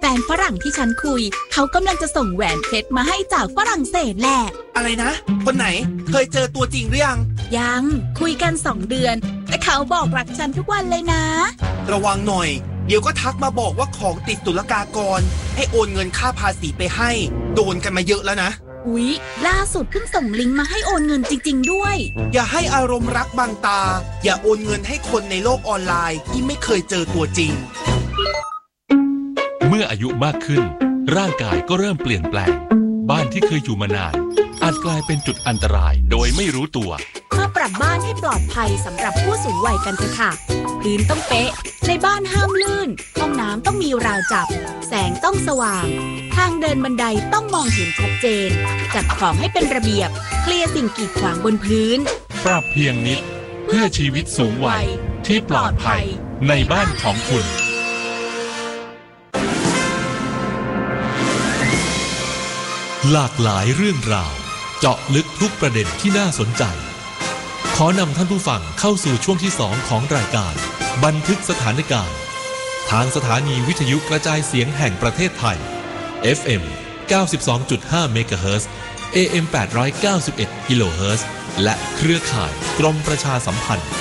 นฝรั่งที่ฉันคุยเขากำลังจะส่งแหวนเพชรมาให้จากฝรั่งเศสแหละอะไรนะคนไหนเคยเจอตัวจริงหรือยังคุยกัน2 เดือนแต่เขาบอกรักฉันทุกวันเลยนะระวังหน่อยเดี๋ยวก็ทักมาบอกว่าของติดศุลกากรให้โอนเงินค่าภาษีไปให้โดนกันมาเยอะแล้วนะอุ๊ยล่าสุดเพิ่งส่งลิงก์มาให้โอนเงินจริงๆด้วยอย่าให้อารมณ์รักบังตาอย่าโอนเงินให้คนในโลกออนไลน์ที่ไม่เคยเจอตัวจริงเมื่ออายุมากขึ้นร่างกายก็เริ่มเปลี่ยนแปลงบ้านที่เคยอยู่มานานอาจกลายเป็นจุดอันตรายโดยไม่รู้ตัวมาปรับบ้านให้ปลอดภัยสำหรับผู้สูงวัยกันเถอะค่ะพื้นต้องเป๊ะในบ้านห้ามลื่นห้องน้ำต้องมีราวจับแสงต้องสว่างทางเดินบันไดต้องมองเห็นชัดเจนจัดของให้เป็นระเบียบเคลียร์สิ่งกีดขวางบนพื้นปรับเพียงนิดเพื่อชีวิตสูงวัยที่ปลอดภัยในบ้านของคุณหลากหลายเรื่องราวเจาะลึกทุกประเด็นที่น่าสนใจขอนำท่านผู้ฟังเข้าสู่ช่วงที่2ของรายการบันทึกสถานการณ์ทางสถานีวิทยุกระจายเสียงแห่งประเทศไทย FM 92.5 เมกะเฮิรตซ์ AM 891 กิโลเฮิรตซ์และเครือข่ายกรมประชาสัมพันธ์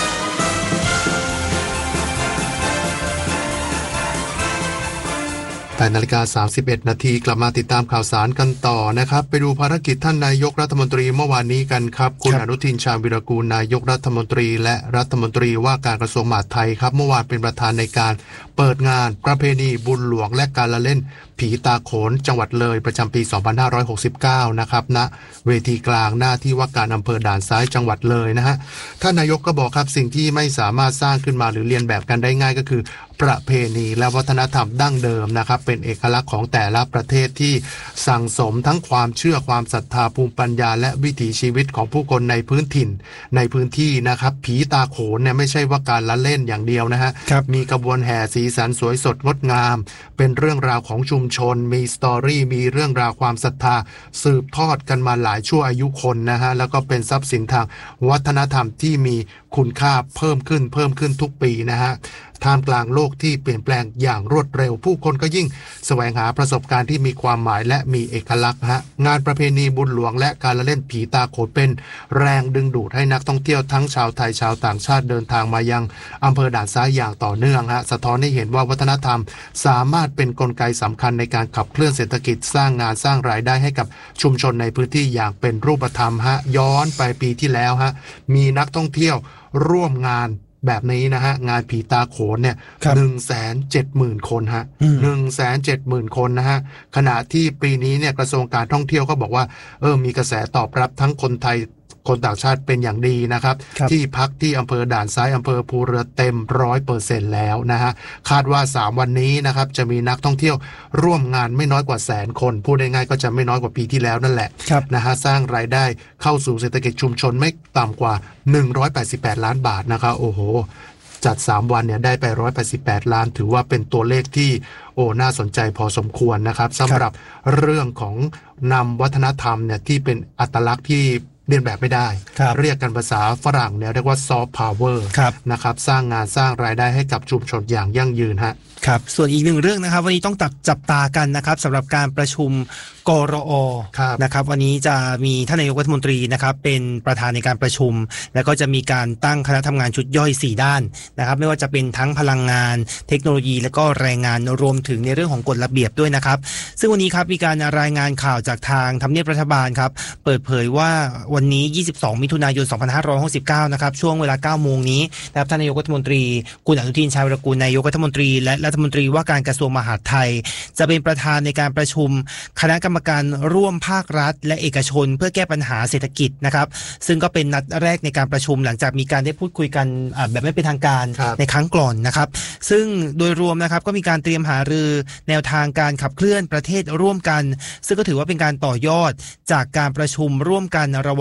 8:31 นาทีกลับมาติดตามข่าวสารกันต่อนะครับไปดูภารกิจท่านนายกรัฐมนตรีเมื่อวานนี้กันครับคุณอนุทินชาญวิรากูลนายกรัฐมนตรีและรัฐมนตรีว่าการกระทรวงมหาดไทยครับเมื่อวานเป็นประธานในการเปิดงานประเพณีบุญหลวงและการละเล่นผีตาโขนจังหวัดเลยประจำปี 2569 นะครับณเวทีกลางหน้าที่ว่าการอำเภอด่านซ้ายจังหวัดเลยนะฮะท่านนายกก็บอกครับสิ่งที่ไม่สามารถสร้างขึ้นมาหรือเรียนแบบกันได้ง่ายก็คือประเพณีและวัฒนธรรมดั้งเดิมนะครับเป็นเอกลักษณ์ของแต่ละประเทศที่สั่งสมทั้งความเชื่อความศรัทธาภูมิปัญญาและวิถีชีวิตของผู้คนในพื้นถิ่นในพื้นที่นะครับผีตาโขนเนี่ยไม่ใช่ว่าการละเล่นอย่างเดียวนะฮะมีกระบวนแห่สีสันสวยสดงดงามเป็นเรื่องราวของชุมชนมีสตอรี่มีเรื่องราวความศรัทธาสืบทอดกันมาหลายชั่วอายุคนนะฮะแล้วก็เป็นทรัพย์สินทางวัฒนธรรมที่มีคุณค่าเพิ่มขึ้นทุกปีนะฮะท่ามกลางโลกที่เปลี่ยนแปลงอย่างรวดเร็วผู้คนก็ยิ่งแสวงหาประสบการณ์ที่มีความหมายและมีเอกลักษณ์ฮะงานประเพณีบุญหลวงและการละเล่นผีตาโขนเป็นแรงดึงดูดให้นักท่องเที่ยวทั้งชาวไทยชาวต่างชาติเดินทางมายังอำเภอด่านซ้ายอย่างต่อเนื่องฮะสะท้อนให้เห็นว่าวัฒนธรรมสามารถเป็นกลไกสำคัญในการขับเคลื่อนเศรษฐกิจสร้างงานสร้างรายได้ให้กับชุมชนในพื้นที่อย่างเป็นรูปธรรมฮะย้อนไปปีที่แล้วฮะมีนักท่องเที่ยวร่วมงานแบบนี้นะฮะงานผีตาโขนเนี่ย 170,000 คนฮะ 170,000 คนนะฮะขณะที่ปีนี้เนี่ยกระทรวงการท่องเที่ยวก็บอกว่ามีกระแสตอบรับทั้งคนไทยคนต่างชาติเป็นอย่างดีนะครับที่พักที่อำเภอด่านซ้ายอำเภอภูเรือเต็ม 100% แล้วนะฮะคาดว่า3วันนี้นะครับจะมีนักท่องเที่ยวร่วมงานไม่น้อยกว่า100,000 คนพูดง่ายๆก็จะไม่น้อยกว่าปีที่แล้วนั่นแหละนะฮะสร้างรายได้เข้าสู่เศรษฐกิจชุมชนไม่ต่ำกว่า188 ล้านบาทนะครับโอ้โหจัด3วันเนี่ยได้ไป188 ล้านถือว่าเป็นตัวเลขที่น่าสนใจพอสมควรนะครับสำหรับเรื่องของนำวัฒนธรรมเนี่ยที่เป็นอัตลักษณ์ที่เรียนแบบไม่ได้เรียกกันภาษาฝรั่งเนี่ยเรียกว่าซอฟต์พาวเวอร์นะครับสร้างงานสร้างรายได้ให้กับชุมชนอย่างยั่งยืนฮะครับส่วนอีกหนึ่งเรื่องนะครับวันนี้ต้องจับตากันนะครับสำหรับการประชุมกรอ.นะครับวันนี้จะมีท่านนายกรัฐมนตรีนะครับเป็นประธานในการประชุมแล้วก็จะมีการตั้งคณะทำงานชุดย่อย4ด้านนะครับไม่ว่าจะเป็นทั้งพลังงานเทคโนโลยีและก็แรงงานรวมถึงในเรื่องของกฎระเบียบด้วยนะครับซึ่งวันนี้ครับมีการรายงานข่าวจากทางทำเนียบรัฐบาลครับเปิดเผยว่าวันนี้22 มิถุนายน 2569นะครับช่วงเวลา 9 โมงนี้นะครับท่านนายกรัฐมนตรีคุณอนุทินชาญวิรากูลนายกรัฐมนตรีและรัฐมนตรีว่าการกระทรวงมหาดไทยจะเป็นประธานในการประชุมคณะกรรมการร่วมภาครัฐและเอกชนเพื่อแก้ปัญหาเศรษฐกิจนะครับซึ่งก็เป็นนัดแรกในการประชุมหลังจากมีการได้พูดคุยกันแบบไม่เป็นทางการในครั้งก่อนนะครับซึ่งโดยรวมนะครับก็มีการเตรียมหารือแนวทางการขับเคลื่อนประเทศร่วมกันซึ่งก็ถือว่าเป็นการต่อยอดจากการประชุมร่วมกันระหว่าง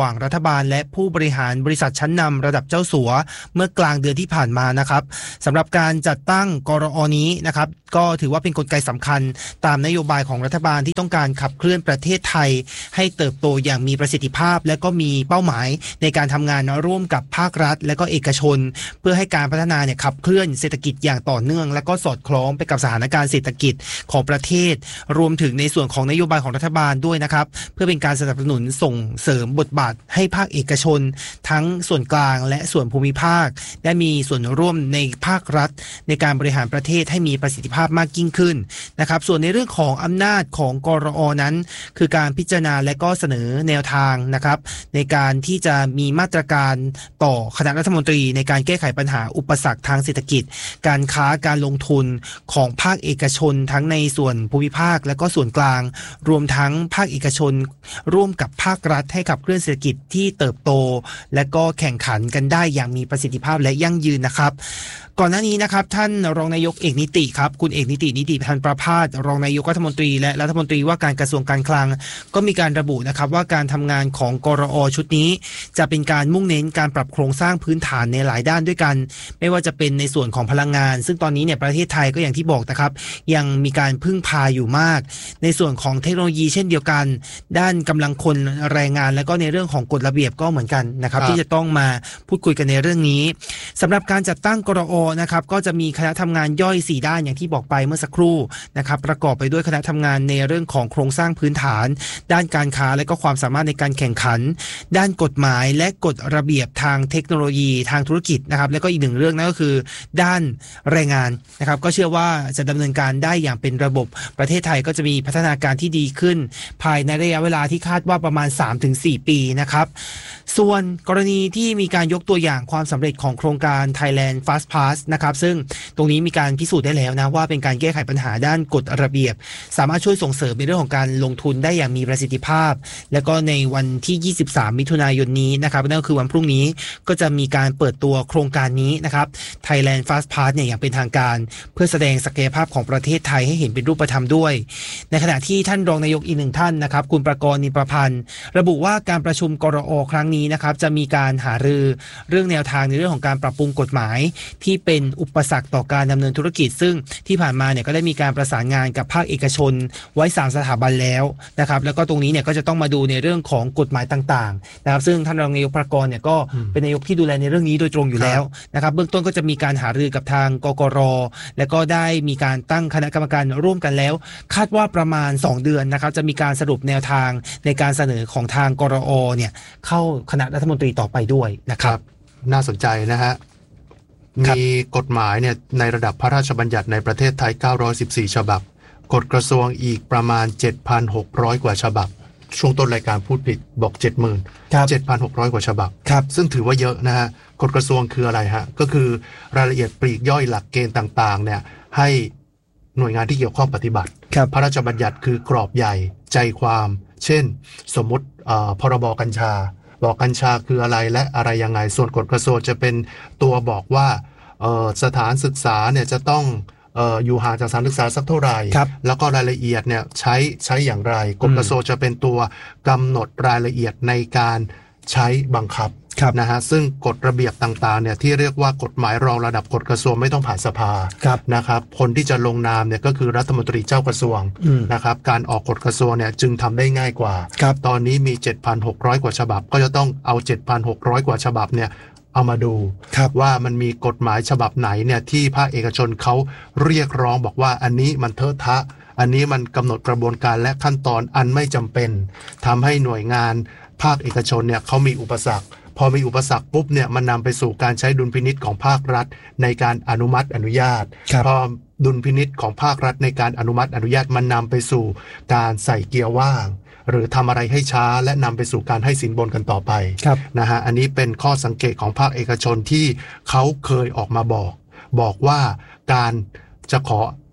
ว่างรัฐบาลและผู้บริหารบริษัทชั้นนำระดับเจ้าสัวเมื่อกลางเดือนที่ผ่านมานะครับสำหรับการจัดตั้งกรอนี้นะครับก็ถือว่าเป็นกลไกสำคัญตามนโยบายของรัฐบาลที่ต้องการขับเคลื่อนประเทศไทยให้เติบโตอย่างมีประสิทธิภาพและก็มีเป้าหมายในการทำงานร่วมกับภาครัฐและก็เอกชนเพื่อให้การพัฒนาเนี่ยขับเคลื่อนเศรษฐกิจอย่างต่อเนื่องและก็สอดคล้องไปกับสถานการณ์เศรษฐกิจของประเทศรวมถึงในส่วนของนโยบายของรัฐบาลด้วยนะครับเพื่อเป็นการสนับสนุนส่งเสริมบทบาทให้ภาคเอกชนทั้งส่วนกลางและส่วนภูมิภาคได้มีส่วนร่วมในภาครัฐในการบริหารประเทศให้มีประสิทธิภาพมากยิ่งขึ้นนะครับส่วนในเรื่องของอำนาจของกรอนั้นคือการพิจารณาและก็เสนอแนวทางนะครับในการที่จะมีมาตรการต่อคณะรัฐมนตรีในการแก้ไขปัญหาอุปสรรคทางเศรษฐกิจการค้าการลงทุนของภาคเอกชนทั้งในส่วนภูมิภาคและก็ส่วนกลางรวมทั้งภาคเอกชนร่วมกับภาครัฐให้ขับเคลื่อนเศรษฐกิจที่เติบโตและก็แข่งขันกันได้อย่างมีประสิทธิภาพและยั่งยืนนะครับก่อนหน้านี้นะครับท่านรองนายกเอกนิติครับคุณเอกนิติพันธ์ประภาสรองนายกรัฐมนตรีและรัฐมนตรีว่าการกระทรวงการคลังก็มีการระบุนะครับว่าการทำงานของกรอชุดนี้จะเป็นการมุ่งเน้นการปรับโครงสร้างพื้นฐานในหลายด้านด้วยกันไม่ว่าจะเป็นในส่วนของพลังงานซึ่งตอนนี้เนี่ยประเทศไทยก็อย่างที่บอกนะครับยังมีการพึ่งพาอยู่มากในส่วนของเทคโนโลยีเช่นเดียวกันด้านกำลังคนแรงงานและก็ในเรื่องของกฎระเบียบก็เหมือนกันนะครับที่จะต้องมาพูดคุยกันในเรื่องนี้สำหรับการจัดตั้งกรอนะครับก็จะมีคณะทำงานย่อย4ด้านอย่างที่บอกไปเมื่อสักครู่นะครับประกอบไปด้วยคณะทำงานในเรื่องของโครงสร้างพื้นฐานด้านการค้าและก็ความสามารถในการแข่งขันด้านกฎหมายและกฎระเบียบทางเทคโนโลยีทางธุรกิจนะครับแล้วก็อีกหนึ่งเรื่องนั่นก็คือด้านแรงงานนะครับก็เชื่อว่าจะดำเนินการได้อย่างเป็นระบบประเทศไทยก็จะมีพัฒนาการที่ดีขึ้นภายในระยะเวลาที่คาดว่าประมาณ 3-4 ปีนะครับส่วนกรณีที่มีการยกตัวอย่างความสำเร็จของโครงการ Thailand Fast Pass นะครับซึ่งตรงนี้มีการพิสูจน์ได้แล้วนะว่าเป็นการแก้ไขปัญหาด้านกฎระเบียบสามารถช่วยส่งเสริมในเรื่องของการลงทุนได้อย่างมีประสิทธิภาพและก็ในวันที่23มิถุนายนนี้นะครับนั่นก็คือวันพรุ่งนี้ก็จะมีการเปิดตัวโครงการนี้นะครับ Thailand Fast Pass เนี่ยอย่างเป็นทางการเพื่อแสดงศักยภาพของประเทศไทยให้เห็นเป็นรูปธรรมด้วยในขณะที่ท่านรองนายกอีกหนึ่งท่านนะครับคุณประกรณ์ นินประพันธ์ระบุว่าการประชุมกรอครั้งนี้นะครับจะมีการหารือเรื่องแนวทางในเรื่องของการปรับปรุงกฎหมายที่เป็นอุปสรรคต่อการดำเนินธุรกิจซึ่งที่ผ่านมาเนี่ยก็ได้มีการประสานงานกับภาคเอกชนไว้3สถาบันแล้วนะครับแล้วก็ตรงนี้เนี่ยก็จะต้องมาดูในเรื่องของกฎหมายต่างๆนะครับซึ่งท่านรองนายกประกรณ์เนี่ยก็เป็นนายกที่ดูแลในเรื่องนี้โดยตรงอยู่แล้วนะครับเบื้องต้นก็จะมีการหารือกับทางกกร.และก็ได้มีการตั้งคณะกรรมการร่วมกันแล้วคาดว่าประมาณ2เดือนนะครับจะมีการสรุปแนวทางในการเสนอของทางกรอเนี่ยเข้าคณะรัฐมนตรีต่อไปด้วยนะครับน่าสนใจนะฮะมีกฎหมายเนี่ยในระดับพระราชบัญญัติในประเทศไทย914ฉบับกฎกระทรวงอีกประมาณ 7,600 กว่าฉบับช่วงต้นรายการพูดผิดบอก 70,000 7,600 กว่าฉบับซึ่งถือว่าเยอะนะฮะกฎกระทรวงคืออะไรฮะก็คือรายละเอียดปลีกย่อยหลักเกณฑ์ต่างๆเนี่ยให้หน่วยงานที่เกี่ยวข้องปฏิบัติพระราชบัญญัติคือกรอบใหญ่ใจความเช่นสมมุติพรบกัญชาบอกกัญชาคืออะไรและอะไรยังไงส่วนกฎกระทรวงจะเป็นตัวบอกว่าสถานศึกษาเนี่ยจะต้องอยู่ห่างจากสถานศึกษาสักเท่าไหร่แล้วก็รายละเอียดเนี่ยใช้อย่างไรกฎกระทรวงจะเป็นตัวกำหนดรายละเอียดในการใช้บังคับนะฮะซึ่งกฎระเบียบต่างๆเนี่ยที่เรียกว่ากฎหมายรองระดับกฎกระทรวงไม่ต้องผ่านสภานะครับคนที่จะลงนามเนี่ยก็คือรัฐมนตรีเจ้ากระทรวงนะครับการออกกฎกระทรวงเนี่ยจึงทำได้ง่ายกว่าตอนนี้มี 7,600 กว่าฉบับก็จะต้องเอา 7,600 กว่าฉบับเนี่ยเอามาดูว่ามันมีกฎหมายฉบับไหนเนี่ยที่ภาคเอกชนเขาเรียกร้องบอกว่าอันนี้มันเทอะทะอันนี้มันกำหนดกระบวนการและขั้นตอนอันไม่จำเป็นทำให้หน่วยงานภาคเอกชนเนี่ยเขามีอุปสรรคพอมีอุปสรรคปุ๊บเนี่ยมันนำไปสู่การใช้ดุลพินิจของภาครัฐในการอนุมัติอนุญาตพอดุลพินิจของภาครัฐในการอนุมัติอนุญาตมันนำไปสู่การใส่เกียร์ว่างหรือทำอะไรให้ช้าและนำไปสู่การให้สินบนกันต่อไปนะฮะอันนี้เป็นข้อสังเกตของภาคเอกชนที่เขาเคยออกมาบอกว่าการจะขอ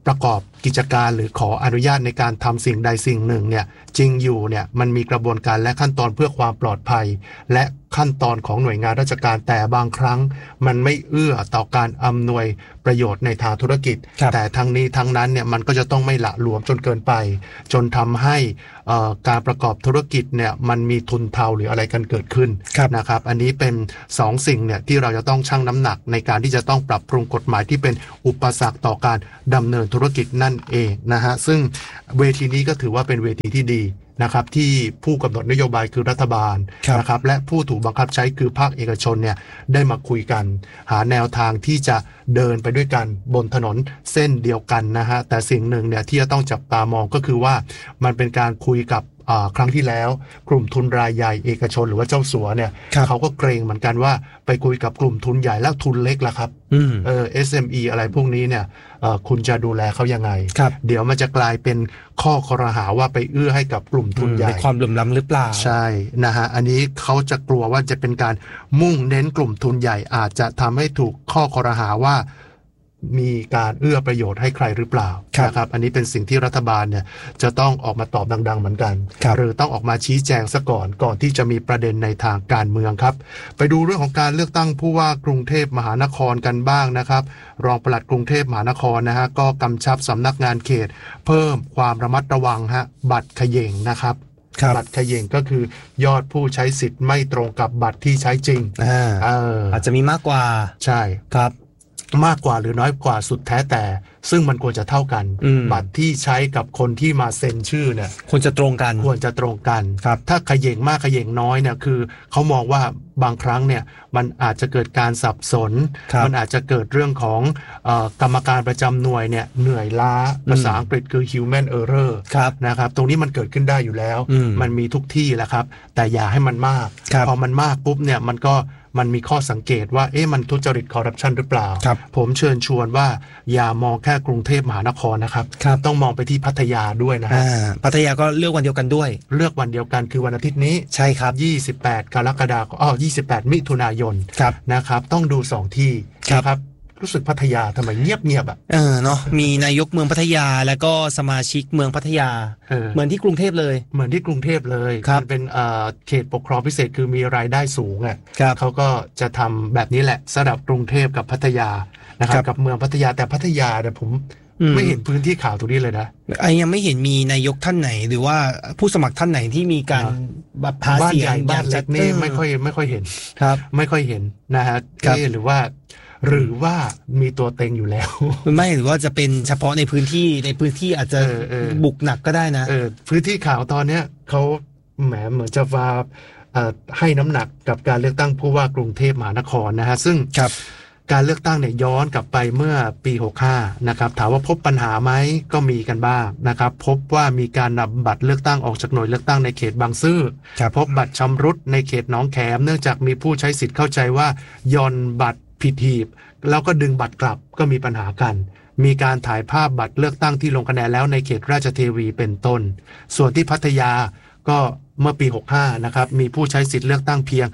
ประกอบกิจการหรือขออนุญาตในการทำสิ่งใดสิ่งหนึ่งเนี่ยจริงอยู่เนี่ยมันมีกระบวนการและขั้นตอนเพื่อความปลอดภัยและขั้นตอนของหน่วยงานราชการแต่บางครั้งมันไม่เอื้อต่อการอำนวยประโยชน์ในทางธุรกิจแต่ทั้งนี้ทั้งนั้นเนี่ยมันก็จะต้องไม่ละหลวมจนเกินไปจนทำให้การประกอบธุรกิจเนี่ยมันมีทุนเทาหรืออะไรกันเกิดขึ้นนะครับอันนี้เป็น2สิ่งเนี่ยที่เราจะต้องชั่งน้ำหนักในการที่จะต้องปรับปรุงกฎหมายที่เป็นอุปสรรคต่อการดำเนินธุรกิจนั่นเองนะฮะซึ่งเวทีนี้ก็ถือว่าเป็นเวทีที่ดีนะครับที่ผู้กำหนดนโยบายคือรัฐบาลนะครับและผู้ถูกบังคับใช้คือภาคเอกชนเนี่ยได้มาคุยกันหาแนวทางที่จะเดินไปด้วยกันบนถนนเส้นเดียวกันนะฮะแต่สิ่งหนึ่งเนี่ยที่จะต้องจับตามองก็คือว่ามันเป็นการคุยกับครั้งที่แล้วกลุ่มทุนรายใหญ่เอกชนหรือว่าเจ้าสัวเนี่ยเขาก็เกรงเหมือนกันว่าไปคุยกับกลุ่มทุนใหญ่แล้วทุนเล็กล่ะครับSME อะไรพวกนี้เนี่ยคุณจะดูแลเขายังไงเดี๋ยวมันจะกลายเป็นข้อครหาว่าไปเอื้อให้กับกลุ่มทุนใหญ่ในความเหลื่อมล้ำหรือเปล่าใช่นะฮะอันนี้เขาจะกลัวว่าจะเป็นการมุ่งเน้นกลุ่มทุนใหญ่อาจจะทำให้ถูกข้อครหาว่ามีการเอื้อประโยชน์ให้ใครหรือเปล่านะครับอันนี้เป็นสิ่งที่รัฐบาลเนี่ยจะต้องออกมาตอบดังๆเหมือนกันหรือต้องออกมาชี้แจงซะก่อนที่จะมีประเด็นในทางการเมืองครับไปดูเรื่องของการเลือกตั้งผู้ว่ากรุงเทพมหานครกันบ้างนะครับรองปลัดกรุงเทพมหานครนะฮะก็กำชับสำนักงานเขตเพิ่มความระมัดระวังฮะบัตรเขย่งนะครับบัตรเขย่งก็คือยอดผู้ใช้สิทธิ์ไม่ตรงกับบัตรที่ใช้จริงอาจจะมีมากกว่าใช่ครับมากกว่าหรือน้อยกว่าสุดแท้แต่ซึ่งมันควรจะเท่ากันบัตรที่ใช้กับคนที่มาเซ็นชื่อเนี่ยควรจะตรงกันครับถ้าเขย่งมากเขย่งน้อยเนี่ยคือเขามองว่าบางครั้งเนี่ยมันอาจจะเกิดการสับสนมันอาจจะเกิดเรื่องของกรรมการประจำหน่วยเนี่ยเหนื่อยล้าภาษาอังกฤษคือ human error นะครับตรงนี้มันเกิดขึ้นได้อยู่แล้วมันมีทุกที่แหละครับแต่อย่าให้มันมากพอมันมากปุ๊บเนี่ยมันมีข้อสังเกตว่ามันทุจริตคอร์รัปชันหรือเปล่าผมเชิญชวนว่าอย่ามองแค่กรุงเทพมหานครนะครับต้องมองไปที่พัทยาด้วยนะพัทยาก็เลือกวันเดียวกันด้วยเลือกวันเดียวกันคือวันอาทิตย์นี้ใช่ครับ 28 กรกฎาคม28 มิถุนายนนะครับต้องดู2ที่นะครับรู้สึกพัทยาทำไมเงียบอ่ะเนาะมีนายกเมืองพัทยาแล้วก็สมาชิกเมืองพัทยาเหมือนที่กรุงเทพเลยมันเป็นเขตปกครองพิเศษคือมีรายได้สูงอ่ะเขาก็จะทำแบบนี้แหละสำหรับกรุงเทพกับพัทยานะครับกับเมืองพัทยาแต่พัทยาเนี่ยผมไม่เห็นพื้นที่ข่าวตรงนี้เลยนะยังไม่เห็นมีนายกท่านไหนหรือว่าผู้สมัครท่านไหนที่มีการบัตรภาษีบ้านเล็กนี่ไม่ค่อยเห็นครับไม่ค่อยเห็นนะฮะหรือว่ามีตัวเต็งอยู่แล้วไม่หรือว่าจะเป็นเฉพาะในพื้นที่อาจจะบุกหนักก็ได้นะพื้นที่ข่าวตอนเนี้ยเขาเหมือนจะว่าให้น้ำหนักกับการเลือกตั้งผู้ว่ากรุงเทพมหานครนะฮะซึ่งการเลือกตั้งเนี่ยย้อนกลับไปเมื่อปี65นะครับถามว่าพบปัญหาไหมก็มีกันบ้างนะครับพบว่ามีการนำบัตรเลือกตั้งออกจากหน่วยเลือกตั้งในเขตบางซื่อพบบัตรชำรุดในเขตหนองแขมเนื่องจากมีผู้ใช้สิทธิ์เข้าใจว่าย่อนบัตรผิดหีบแล้วก็ดึงบัตรกลับก็มีปัญหากันมีการถ่ายภาพบัตรเลือกตั้งที่ลงคะแนนแล้วในเขตราชเทวีเป็นต้นส่วนที่พัทยาก็เมื่อปี65นะครับมีผู้ใช้สิทธิ์เลือกตั้งเพียง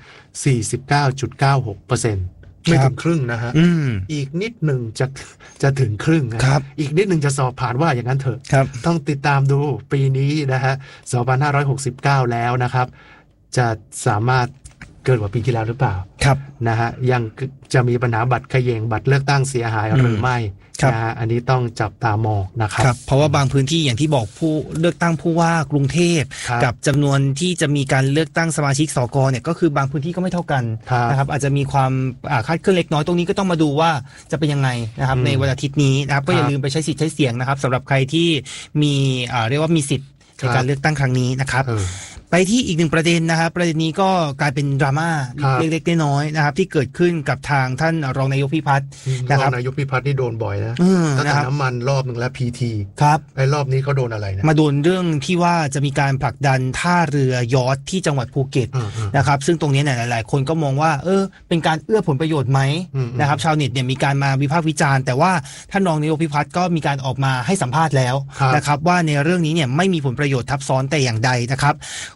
49.96% ไม่ถึงครึ่งนะฮะอีกนิดหนึ่งจะถึงครึ่งนะครับอีกนิดหนึ่งจะสอบผ่านว่าอย่างนั้นเถอะต้องติดตามดูปีนี้นะฮะ2569แล้วนะครับจะสามารถเกินกว่าปีที่แล้วหรือเปล่านะฮะยังจะมีปัญหาบัตรเขย่งบัตรเลือกตั้งเสียหายหรือไม่นะฮะอันนี้ต้องจับตามองนะครับเพราะว่าบางพื้นที่อย่างที่บอกผู้เลือกตั้งผู้ว่ากรุงเทพกับจำนวนที่จะมีการเลือกตั้งสมาชิกสกเนี่ยก็คือบางพื้นที่ก็ไม่เท่ากันนะครับอาจจะมีความคาดเคลื่อนเล็กน้อยตรงนี้ก็ต้องมาดูว่าจะเป็นยังไงนะครับในวันอาทิตย์นี้นะครับก็อย่าลืมไปใช้สิทธิ์ใช้เสียงนะครับสำหรับใครที่มีเรียกว่ามีสิทธิ์ในการเลือกตั้งครั้งนี้นะครับไปที่อีกหนึ่งประเด็นนะครับประเด็นนี้ก็กลายเป็นดราม่าเล็กๆน้อยๆนะครับที่เกิดขึ้นกับทางท่านรองนายกพิพัฒน์นะครับนายกพิพัฒน์นี่โดนบ่อยนะตั้งแต่น้ำมันรอบนึงแล้ว PT ครับไอ้รอบนี้เขาโดนอะไรนะมาโดนเรื่องที่ว่าจะมีการผลักดันท่าเรือยอชท์ที่จังหวัดภูเก็ตนะครับซึ่งตรงนี้เนี่ยหลายๆคนก็มองว่าเป็นการเอื้อผลประโยชน์ไหมนะครับชาวเน็ตเนี่ยมีการมาวิพากษ์วิจารณ์แต่ว่าท่านรองนายกพิพัฒน์ก็มีการออกมาให้สัมภาษณ์แล้วนะครับว่าในเรื่องนี้เนี่ยไม่มีผลประโยชน์ทับซ้อนแต่อย่างใดนะครับ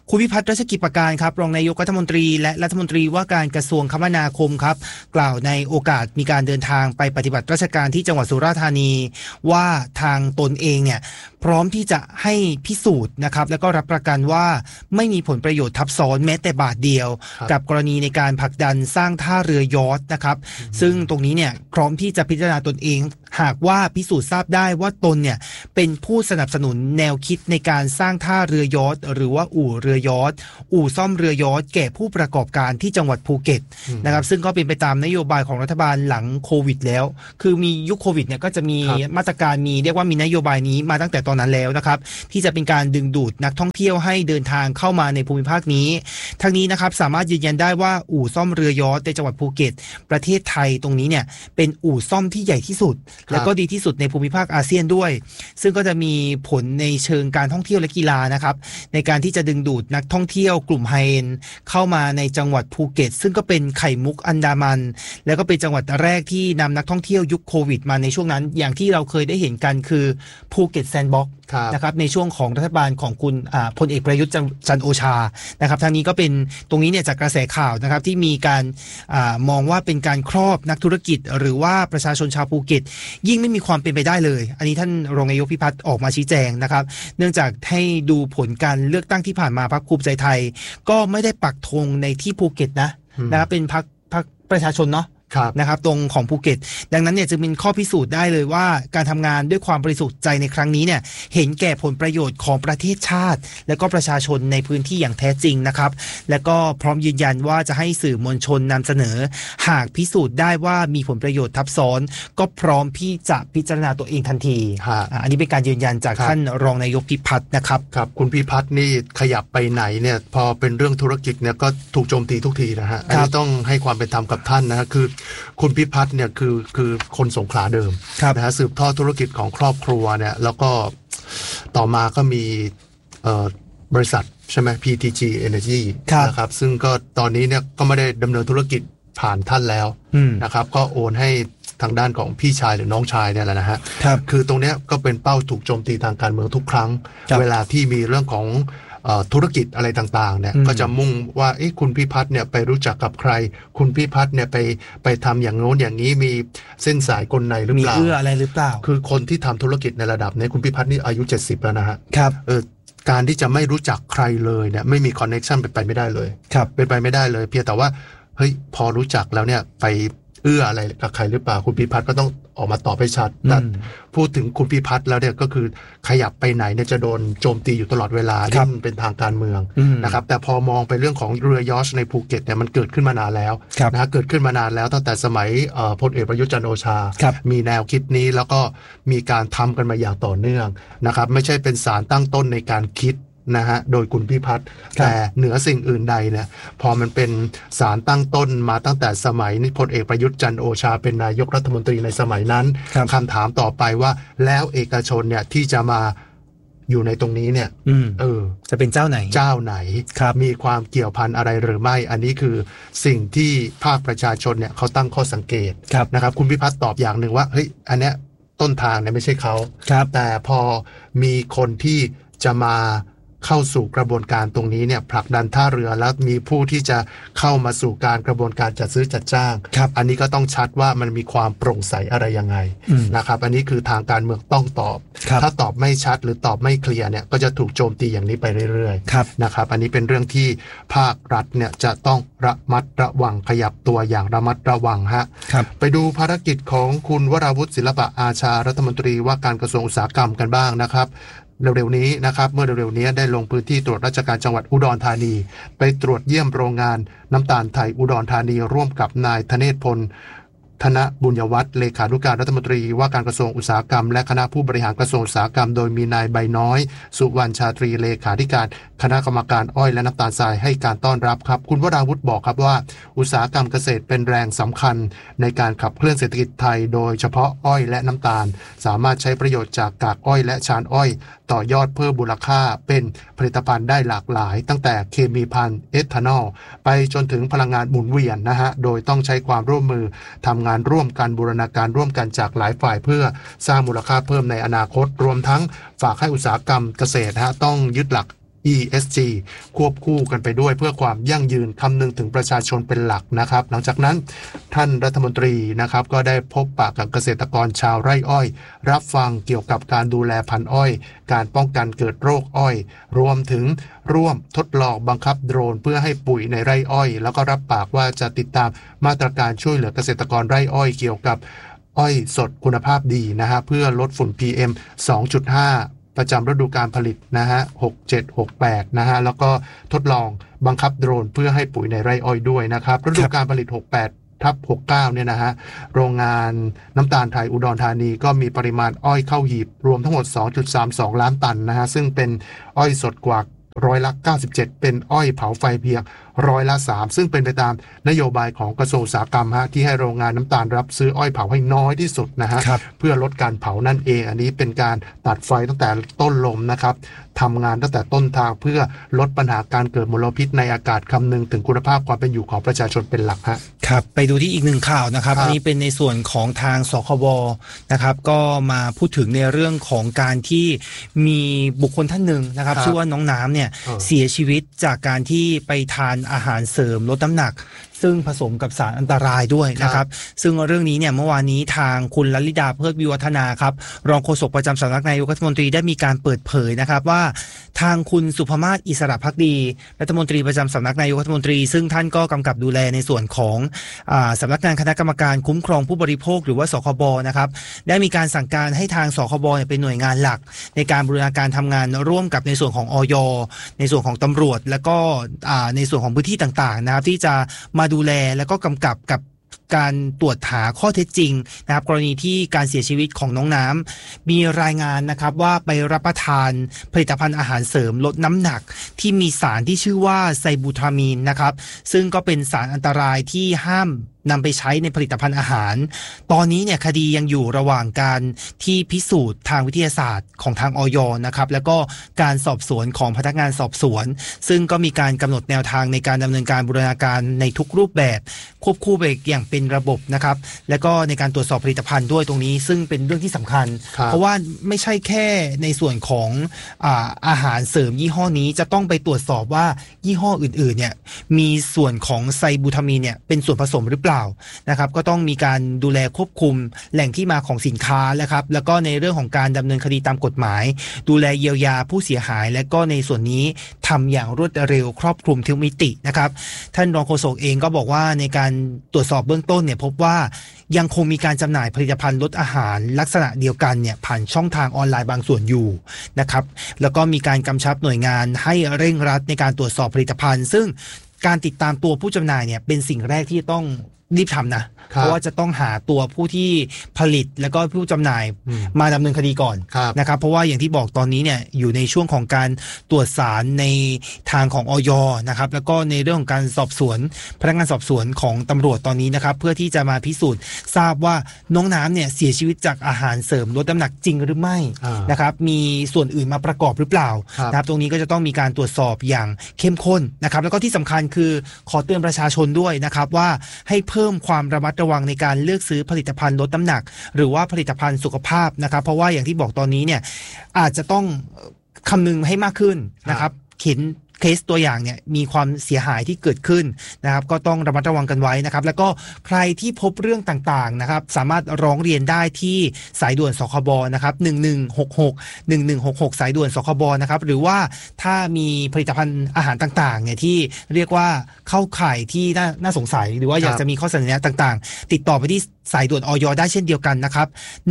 คุณพิพัฒน์รัชกิจประการครับรองนายกรัฐมนตรีและรัฐมนตรีว่าการกระทรวงคมนาคมครับกล่าวในโอกาสมีการเดินทางไปปฏิบัติราชการที่จังหวัดสุราษฎร์ธานีว่าทางตนเองเนี่ยพร้อมที่จะให้พิสูจน์นะครับแล้วก็รับประกันว่าไม่มีผลประโยชน์ทับซ้อนแม้แต่บาทเดียวกับกรณีในการผลักดันสร้างท่าเรือยอชต์นะครับซึ่งตรงนี้เนี่ยพร้อมที่จะพิจารณาตนเองหากว่าพิสูจน์ทราบได้ว่าตนเนี่ยเป็นผู้สนับสนุนแนวคิดในการสร้างท่าเรือยอชต์หรือว่าอู่เรือยอชต์อู่ซ่อมเรือยอชต์แก่ผู้ประกอบการที่จังหวัดภูเก็ตนะครับซึ่งก็เป็นไปตามนโยบายของรัฐบาลหลังโควิดแล้วคือมียุคโควิดเนี่ยก็จะมีมาตรการเรียกว่ามีนโยบายนี้มาตั้งแต่ตอนนั้นแล้วนะครับที่จะเป็นการดึงดูดนักท่องเที่ยวให้เดินทางเข้ามาในภูมิภาคนี้ทั้งนี้นะครับสามารถยืนยันได้ว่าอู่ซ่อมเรือยอชต์ในจังหวัดภูเก็ตประเทศไทยตรงนี้เนี่ยเป็นอู่ซ่อมที่ใหญ่ที่สุดและก็ดีที่สุดในภูมิภาคอาเซียนด้วยซึ่งก็จะมีผลในเชิงการท่องเที่ยวและกีฬานะครับในการที่จะดึงดูดนักท่องเที่ยวกลุ่มไฮเอ็นด์เข้ามาในจังหวัดภูเก็ตซึ่งก็เป็นไข่มุกอันดามันแล้วก็เป็นจังหวัดแรกที่นำนักท่องเที่ยวยุคโควิดมาในช่วงนั้นอย่างที่เราเคยได้เห็นกันคือภูเก็ตแซนด์บ็อกซ์นะครับในช่วงของรัฐบาลของคุณพลเอกประยุทธ์จันทร์โอชานะครับทางนี้ก็เป็นตรงนี้เนี่ยจากกระแสข่าวนะครับที่มีการมองว่าเป็นการครอบนักธุรกิจหรือว่าประชาชนชาวภูเก็ตยิ่งไม่มีความเป็นไปได้เลยอันนี้ท่านรองนายกพิพัฒน์ออกมาชี้แจงนะครับเนื่องจากให้ดูผลการเลือกตั้งที่ผ่านมาพรรคภูมิใจไทยก็ไม่ได้ปักธงในที่ภูเก็ตนะครับเป็นพรรคประชาชนเนาะนะครับตรงของภูเก็ตดังนั้นเนี่ยจึงเป็นข้อพิสูจน์ได้เลยว่าการทำงานด้วยความบริสุทธิ์ใจในครั้งนี้เนี่ยเห็นแก่ผลประโยชน์ของประเทศชาติและก็ประชาชนในพื้นที่อย่างแท้จริงนะครับและก็พร้อมยืนยันว่าจะให้สื่อมวลชนนำเสนอหากพิสูจน์ได้ว่ามีผลประโยชน์ทับซ้อนก็พร้อมที่จะพิจารณาตัวเองทันทีอันนี้เป็นการยืนยันจากท่านรองนายกพิพัฒน์นะครับครับคุณพิพัฒน์นี่ขยับไปไหนเนี่ยพอเป็นเรื่องธุรกิจเนี่ยก็ถูกโจมตีทุกทีนะฮะอันนี้ต้องให้ความเป็นธรรมกับท่านนะคือคุณพิพัฒน์เนี่ยคือคนสงขลาเดิมนะฮะสืบทอดธุรกิจของครอบครัวเนี่ยแล้วก็ต่อมาก็มีบริษัทใช่ไหม PTG Energy นะครับซึ่งก็ตอนนี้เนี่ยก็ไม่ได้ดำเนินธุรกิจผ่านท่านแล้วนะครับก็โอนให้ทางด้านของพี่ชายหรือน้องชายเนี่ยแหละนะฮะคือตรงเนี้ยก็เป็นเป้าถูกโจมตีทางการเมืองทุกครั้งเวลาที่มีเรื่องของธุรกิจอะไรต่างๆเนี่ยก็จะมุ่งว่าคุณพิพัฒน์เนี่ยไปรู้จักกับใครคุณพิพัฒน์เนี่ยไปทำอย่างโน้นอย่างนี้มีเส้นสายกลในหรือเปล่ามีเอื้ออะไรหรือเปล่าคือคนที่ทำธุรกิจในระดับนี้คุณพิพัฒน์นี่อายุ70แล้วนะฮะครับการที่จะไม่รู้จักใครเลยเนี่ยไม่มีคอนเนคชั่นเป็นไปไม่ได้เลยเป็นไปไม่ได้เลยเพียงแต่ว่าเฮ้ยพอรู้จักแล้วเนี่ยไปเอื้ออะไรกับใครหรือเปล่าคุณพิพัฒน์ก็ต้องออกมาตอบให้ชัดแต่พูดถึงคุณพิพัฒน์แล้วเนี่ยก็คือขยับไปไหนเนี่ยจะโดนโจมตีอยู่ตลอดเวลาที่มันเป็นทางการเมืองนะครับแต่พอมองไปเรื่องของเรือยอชต์ในภูเก็ตเนี่ยมันเกิดขึ้นมานานแล้วนะฮะเกิดขึ้นมานานแล้วตั้งแต่สมัยพลเอกประยุทธ์จันทร์โอชามีแนวคิดนี้แล้วก็มีการทำกันมาอย่างต่อเนื่องนะครับไม่ใช่เป็นสารตั้งต้นในการคิดนะฮะโดยคุณพิพัฒน์แต่เหนือสิ่งอื่นใดเนี่ยพอมันเป็นสารตั้งต้นมาตั้งแต่สมัยพลเอกประยุทธ์จันทร์โอชาเป็นนายกรัฐมนตรีในสมัยนั้นคำถามต่อไปว่าแล้วเอกชนเนี่ยที่จะมาอยู่ในตรงนี้เนี่ยจะเป็นเจ้าไหนมีความเกี่ยวพันอะไรหรือไม่อันนี้คือสิ่งที่ภาคประชาชนเนี่ยเขาตั้งข้อสังเกตนะครับคุณพิพัฒน์ตอบอย่างหนึ่งว่าเฮ้ยอันเนี้ยต้นทางเนี่ยไม่ใช่เขาแต่พอมีคนที่จะมาเข้าสู่กระบวนการตรงนี้เนี่ยผลักดันท่าเรือแล้วมีผู้ที่จะเข้ามาสู่การกระบวนการจัดซื้อจัดจ้างอันนี้ก็ต้องชัดว่ามันมีความโปร่งใสอะไรยังไงนะครับอันนี้คือทางการเมืองต้องตอบถ้าตอบไม่ชัดหรือตอบไม่เคลียร์เนี่ยก็จะถูกโจมตีอย่างนี้ไปเรื่อยๆนะครับอันนี้เป็นเรื่องที่ภาครัฐเนี่ยจะต้องระมัดระวังขยับตัวอย่างระมัดระวังฮะไปดูภารกิจของคุณวราวุฒิศิลปะอาชารัฐมนตรีว่าการกระทรวงอุตสาหกรรมกันบ้างนะครับเร็วๆนี้นะครับเมื่อเร็วๆนี้ได้ลงพื้นที่ตรวจราชการจังหวัดอุดรธานีไปตรวจเยี่ยมโรงงานน้ำตาลไทยอุดรธานีร่วมกับนายธเนศพลธนบุญยวัฒน์เลขานุการรัฐมนตรีว่าการกระทรวงอุตสาหกรรมและคณะผู้บริหารกระทรวงอุตสาหกรรมโดยมีนายใบน้อยสุวรรณชาตรีเลขาธิการคณะกรรมการอ้อยและน้ำตาลทรายให้การต้อนรับครับคุณวราวุฒิบอกครับว่าอุตสาหกรรมเกษตรเป็นแรงสำคัญในการขับเคลื่อนเศรษฐกิจไทยโดยเฉพาะอ้อยและน้ำตาลสามารถใช้ประโยชน์จากกากอ้อยและชานอ้อยต่อยอดเพิ่มมูลค่าเป็นผลิตภัณฑ์ได้หลากหลายตั้งแต่เคมีภัณฑ์เอทานอลไปจนถึงพลังงานหมุนเวียนนะฮะโดยต้องใช้ความร่วมมือทำงานร่วมกันบูรณาการร่วมกันจากหลายฝ่ายเพื่อสร้างมูลค่าเพิ่มในอนาคตรวมทั้งฝากให้อุตสาหกรรมเกษตรต้องยึดหลัก ESG ควบคู่กันไปด้วยเพื่อความยั่งยืนคำนึงถึงประชาชนเป็นหลักนะครับหลังจากนั้นท่านรัฐมนตรีนะครับก็ได้พบปะกับเกษตรกรชาวไร่อ้อยรับฟังเกี่ยวกับการดูแลพันธุ์อ้อยการป้องกันเกิดโรคอ้อยรวมถึงร่วมทดลองบังคับโดรนเพื่อให้ปุ๋ยในไร่อ้อยแล้วก็รับปากว่าจะติดตามมาตรการช่วยเหลือเกษตรกรไร่อ้อยเกี่ยวกับอ้อยสดคุณภาพดีนะฮะเพื่อลดฝุ่น PM 2.5 ประจำฤดูการผลิตนะฮะ67-68นะฮะแล้วก็ทดลองบังคับโดรนเพื่อให้ปุ๋ยในไร่อ้อยด้วยนะครับฤดูการผลิต68/69เนี่ยนะฮะโรงงานน้ำตาลไทยอุดรธานีก็มีปริมาณอ้อยเข้าหีบรวมทั้งหมด 2.32 ล้านตันนะฮะซึ่งเป็นอ้อยสดกว่า97%เป็นอ้อยเผาไฟเพียง3%ซึ่งเป็นไปตามนโยบายของกระทรวงอุตสาหกรรมฮะที่ให้โรงงานน้ำตาลรับซื้ออ้อยเผาให้น้อยที่สุดนะฮะเพื่อลดการเผานั่นเองอันนี้เป็นการตัดไฟตั้งแต่ต้นลมนะครับทำงานตั้งแต่ต้นทางเพื่อลดปัญหาการเกิดมลพิษในอากาศคำนึงถึงคุณภาพความเป็นอยู่ของประชาชนเป็นหลักฮะครับไปดูที่อีกหนึ่งข่าวนะครับอันนี้เป็นในส่วนของทางสคบนะครับก็มาพูดถึงในเรื่องของการที่มีบุคคลท่านหนึ่งนะครับชื่อว่าน้องน้ำเนี่ยเสียชีวิตจากการที่ไปทานอาหารเสริมลดน้ำหนักซึ่งผสมกับสารอันตรายด้วยนะครับซึ่งเรื่องนี้เนี่ยเมื่อวานนี้ทางคุณลลิดาเพิกวิวัฒนาครับรองโฆษกประจำสำนักนายกรัฐมนตรีได้มีการเปิดเผยนะครับว่าทางคุณสุภมาศอิสระภักดีรัฐมนตรีประจำสำนักนายกรัฐมนตรีซึ่งท่านก็กำกับดูแลในส่วนของสำนักงานคณะกรรมการคุ้มครองผู้บริโภคหรือว่าสคบนะครับได้มีการสั่งการให้ทางสคบเป็นหน่วยงานหลักในการบูรณาการทำงานร่วมกับในส่วนของอย.ในส่วนของตำรวจและก็ในส่วนของพื้นที่ต่างๆนะครับที่จะมาดูแลแล้วก็กำกับกับการตรวจหาข้อเท็จจริงนะครับกรณีที่การเสียชีวิตของน้องน้ำมีรายงานนะครับว่าไปรับประทานผลิตภัณฑ์อาหารเสริมลดน้ำหนักที่มีสารที่ชื่อว่าไซบูทามีนนะครับซึ่งก็เป็นสารอันตรายที่ห้ามนำไปใช้ในผลิตภัณฑ์อาหารตอนนี้เนี่ยคดียังอยู่ระหว่างการที่พิสูจน์ทางวิทยาศาสตร์ของทางอย.นะครับแล้วก็การสอบสวนของพนักงานสอบสวนซึ่งก็มีการกำหนดแนวทางในการดำเนินการบูรณาการในทุกรูปแบบควบคู่ไปอย่างเป็นระบบนะครับแล้วก็ในการตรวจสอบผลิตภัณฑ์ด้วยตรงนี้ซึ่งเป็นเรื่องที่สำคัญเพราะว่าไม่ใช่แค่ในส่วนของอาหารเสริมยี่ห้อนี้จะต้องไปตรวจสอบว่ายี่ห้ออื่นๆเนี่ยมีส่วนของไซบูทามีนเนี่ยเป็นส่วนผสมหรือเปล่านะครับก็ต้องมีการดูแลควบคุมแหล่งที่มาของสินค้านะครับแล้วก็ในเรื่องของการดำเนินคดีตามกฎหมายดูแลเยียวยาผู้เสียหายและก็ในส่วนนี้ทำอย่างรวดเร็วครอบคลุมทุกมิตินะครับท่านรองโฆษกเองก็บอกว่าในการตรวจสอบเบื้องต้นเนี่ยพบว่ายังคงมีการจำหน่ายผลิตภัณฑ์ลดอาหารลักษณะเดียวกันเนี่ยผ่านช่องทางออนไลน์บางส่วนอยู่นะครับแล้วก็มีการกำชับหน่วยงานให้เร่งรัดในการตรวจสอบผลิตภัณฑ์ซึ่งการติดตามตัวผู้จำหน่ายเนี่ยเป็นสิ่งแรกที่ต้องรีบทำนะเพราะว่าจะต้องหาตัวผู้ที่ผลิตแล้วก็ผู้จำหน่ายมาดำเนินคดีก่อนนะครับเพราะว่าอย่างที่บอกตอนนี้เนี่ยอยู่ในช่วงของการตรวจสารในทางของอย.นะครับแล้วก็ในเรื่องของการสอบสวนพนักงานสอบสวนของตำรวจตอนนี้นะครับเพื่อที่จะมาพิสูจน์ทราบว่าน้องน้ำเนี่ยเสียชีวิตจากอาหารเสริมลดน้ำหนักจริงหรือไม่นะครับมีส่วนอื่นมาประกอบหรือเปล่านะครับตรงนี้ก็จะต้องมีการตรวจสอบอย่างเข้มข้นนะครับแล้วก็ที่สำคัญคือขอเตือนประชาชนด้วยนะครับว่าให้เพิ่มความระมัดระวังในการเลือกซื้อผลิตภัณฑ์ลดน้ำหนักหรือว่าผลิตภัณฑ์สุขภาพนะครับเพราะว่าอย่างที่บอกตอนนี้เนี่ยอาจจะต้องคำนึงให้มากขึ้นนะครับเคสตัวอย่างเนี่ยมีความเสียหายที่เกิดขึ้นนะครับก็ต้องระมัดระวังกันไว้นะครับแล้วก็ใครที่พบเรื่องต่างๆนะครับสามารถร้องเรียนได้ที่สายด่วนสคบนะครับ1166 สายด่วนสคบนะครับหรือว่าถ้ามีผลิตภัณฑ์อาหารต่างๆเนี่ยที่เรียกว่าเข้าข่ายที่น่าสงสัยหรือว่าอยากจะมีข้อเสนอแนะต่างๆติดต่อไปที่สายด่วนอย.ได้เช่นเดียวกันนะครับ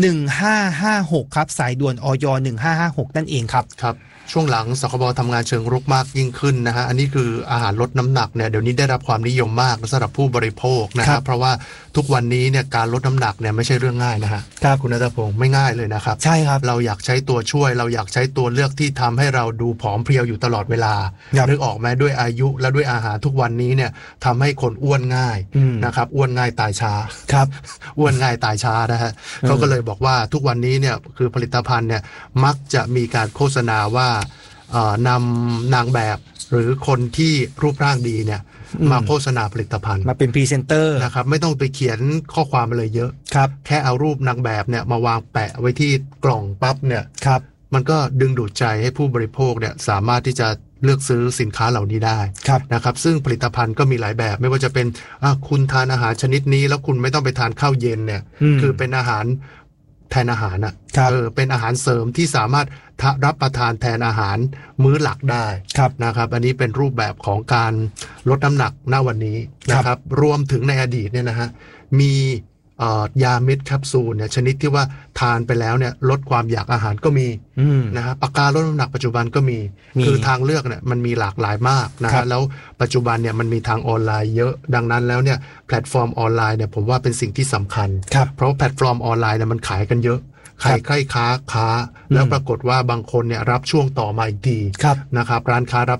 1556ครับสายด่วนอย. 1556นั่นเองครับช่วงหลังสคบทำงานเชิงรุกมากยิ่งขึ้นนะฮะอันนี้คืออาหารลดน้ำหนักเนี่ยเดี๋ยวนี้ได้รับความนิยมมากสำหรับผู้บริโภคนะครับเพราะว่าทุกวันนี้เนี่ยการลดน้ำหนักเนี่ยไม่ใช่เรื่องง่ายนะฮะคุณณัฐพงศ์ไม่ง่ายเลยนะครับใช่ครับเราอยากใช้ตัวช่วยเราอยากใช้ตัวเลือกที่ทำให้เราดูผอมเพรียวอยู่ตลอดเวลานึกออกไหมด้วยอายุและด้วยอาหารทุกวันนี้เนี่ยทำให้คนอ้วนง่ายนะครับอ้วนง่ายตายช้าครับอ้วนง่ายตายช้านะฮะเขาก็เลยบอกว่าทุกวันนี้เนี่ยคือผลิตภัณฑ์เนี่ยมักจะมีการโฆษณาว่านำนางแบบหรือคนที่รูปร่างดีเนี่ยมาโฆษณาผลิตภัณฑ์มาเป็นพรีเซนเตอร์นะครับไม่ต้องไปเขียนข้อความอะไรเยอะครับแค่เอารูปนางแบบเนี่ยมาวางแปะไว้ที่กล่องปั๊บเนี่ยครับมันก็ดึงดูดใจให้ผู้บริโภคเนี่ยสามารถที่จะเลือกซื้อสินค้าเหล่านี้ได้นะครับซึ่งผลิตภัณฑ์ก็มีหลายแบบไม่ว่าจะเป็นคุณทานอาหารชนิดนี้แล้วคุณไม่ต้องไปทานข้าวเย็นเนี่ยคือเป็นอาหารแทนอาหารเป็นอาหารเสริมที่สามารถรับประทานแทนอาหารมื้อหลักได้นะครับอันนี้เป็นรูปแบบของการลดน้ำหนักณวันนี้นะครับรวมถึงในอดีตเนี่ยนะฮะมียาเม็ดแคปซูลเนี่ยชนิดที่ว่าทานไปแล้วเนี่ยลดความอยากอาหารก็มีนะฮะปากกาลดน้ำหนักปัจจุบันก็มีคือทางเลือกเนี่ยมันมีหลากหลายมากนะฮะแล้วปัจจุบันเนี่ยมันมีทางออนไลน์เยอะดังนั้นแล้วเนี่ยแพลตฟอร์มออนไลน์เนี่ยผมว่าเป็นสิ่งที่สำคัญเพราะแพลตฟอร์มออนไลน์เนี่ยมันขายกันเยอะขายใกล้ค้าแล้วปรากฏว่าบางคนเนี่ยรับช่วงต่อมาอีกทีนะครับร้านค้ารับ